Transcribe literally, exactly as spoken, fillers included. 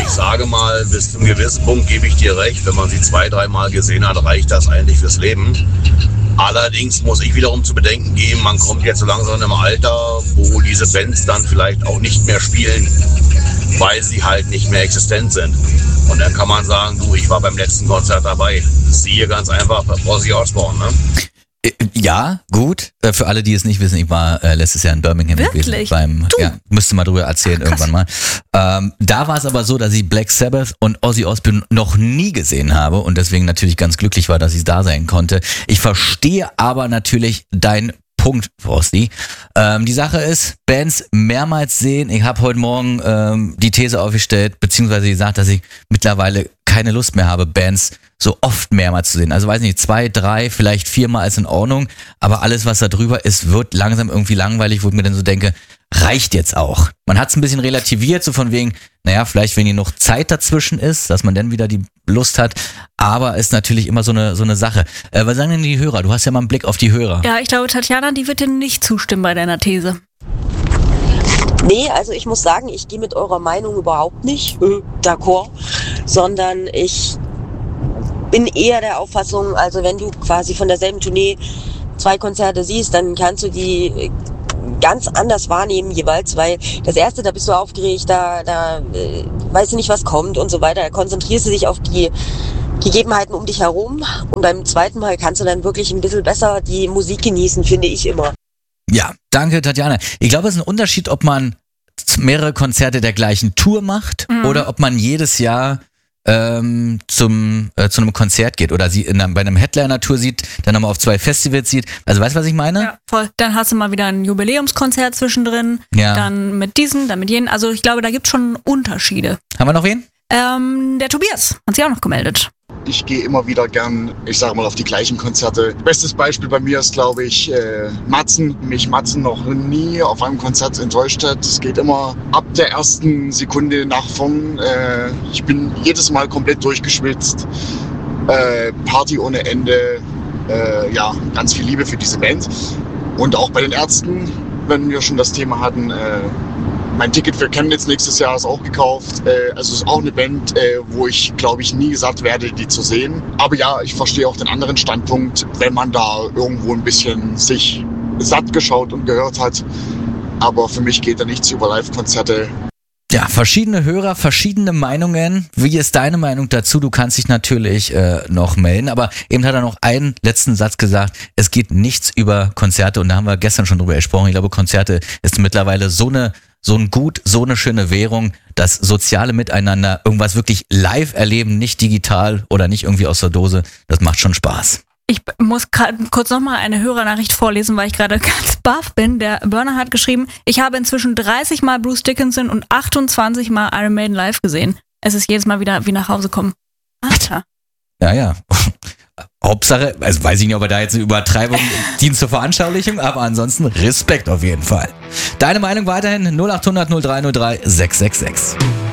sage mal, bis zu einem gewissen Punkt gebe ich dir recht. Wenn man sie zwei, dreimal gesehen hat, reicht das eigentlich fürs Leben. Allerdings muss ich wiederum zu bedenken geben, man kommt jetzt so langsam in einem Alter, wo diese Bands dann vielleicht auch nicht mehr spielen, weil sie halt nicht mehr existent sind. Und dann kann man sagen, du, ich war beim letzten Konzert dabei. Siehe ganz einfach Ozzy Osbourne, ne? Ja, gut. Für alle, die es nicht wissen, ich war äh, letztes Jahr in Birmingham Wirklich? gewesen. Beim, du? ja, müsste mal drüber erzählen Ach, irgendwann mal. Ähm, da war es aber so, dass ich Black Sabbath und Ozzy Osbourne noch nie gesehen habe und deswegen natürlich ganz glücklich war, dass ich da sein konnte. Ich verstehe aber natürlich dein Punkt, Frosty. Ähm, die Sache ist, Bands mehrmals sehen. Ich habe heute Morgen ähm, die These aufgestellt, beziehungsweise gesagt, dass ich mittlerweile keine Lust mehr habe, Bands so oft mehrmals zu sehen. Also weiß nicht, zwei, drei, vielleicht viermal ist in Ordnung, aber alles, was da drüber ist, wird langsam irgendwie langweilig, wo ich mir dann so denke, reicht jetzt auch. Man hat es ein bisschen relativiert, so von wegen, naja, vielleicht wenn hier noch Zeit dazwischen ist, dass man dann wieder die Lust hat, aber ist natürlich immer so eine so eine Sache. Äh, was sagen denn die Hörer? Du hast ja mal einen Blick auf die Hörer. Ja, ich glaube, Tatjana, die wird dir nicht zustimmen bei deiner These. Nee, also ich muss sagen, ich gehe mit eurer Meinung überhaupt nicht äh, d'accord, sondern ich bin eher der Auffassung, also wenn du quasi von derselben Tournee zwei Konzerte siehst, dann kannst du die ganz anders wahrnehmen jeweils, weil das erste, da bist du aufgeregt, da, da äh, weißt du nicht, was kommt und so weiter, da konzentrierst du dich auf die Gegebenheiten um dich herum und beim zweiten Mal kannst du dann wirklich ein bisschen besser die Musik genießen, finde ich immer. Ja, danke Tatjana. Ich glaube, es ist ein Unterschied, ob man mehrere Konzerte der gleichen Tour macht mhm. oder ob man jedes Jahr ähm, zum äh, zu einem Konzert geht oder sie in einem, bei einem Headliner-Tour sieht, dann nochmal auf zwei Festivals sieht. Also weißt du, was ich meine? Ja, voll. Dann hast du mal wieder ein Jubiläumskonzert zwischendrin, ja. Dann mit diesen, dann mit jenen. Also ich glaube, da gibt es schon Unterschiede. Haben wir noch wen? Ähm, der Tobias hat sich auch noch gemeldet. Ich gehe immer wieder gern, ich sage mal, auf die gleichen Konzerte. Bestes Beispiel bei mir ist, glaube ich, äh, Matzen. Mich Matzen noch nie auf einem Konzert enttäuscht hat. Es geht immer ab der ersten Sekunde nach vorn. Äh, ich bin jedes Mal komplett durchgeschwitzt. Äh, Party ohne Ende. Äh, ja, ganz viel Liebe für diese Band. Und auch bei den Ärzten, wenn wir schon das Thema hatten, äh, mein Ticket für Chemnitz nächstes Jahr ist auch gekauft. Äh, also ist auch eine Band, äh, wo ich, glaube ich, nie satt werde, die zu sehen. Aber ja, ich verstehe auch den anderen Standpunkt, wenn man da irgendwo ein bisschen sich satt geschaut und gehört hat. Aber für mich geht da nichts über Live-Konzerte. Ja, verschiedene Hörer, verschiedene Meinungen. Wie ist deine Meinung dazu? Du kannst dich natürlich äh, noch melden, aber eben hat er noch einen letzten Satz gesagt, es geht nichts über Konzerte und da haben wir gestern schon drüber gesprochen. Ich glaube, Konzerte ist mittlerweile so eine so ein Gut, so eine schöne Währung, das soziale Miteinander, irgendwas wirklich live erleben, nicht digital oder nicht irgendwie aus der Dose, das macht schon Spaß. Ich muss gerade kurz nochmal eine Hörernachricht vorlesen, weil ich gerade ganz baff bin. Der Burner hat geschrieben, ich habe inzwischen dreißig Mal Bruce Dickinson und achtundzwanzig Mal Iron Maiden live gesehen. Es ist jedes Mal wieder wie nach Hause kommen. Alter. Ja, ja. Hauptsache, also weiß ich nicht, ob er da jetzt eine Übertreibung dient zur Veranschaulichung, aber ansonsten Respekt auf jeden Fall. Deine Meinung weiterhin null acht hundert null drei null drei sechs sechs sechs.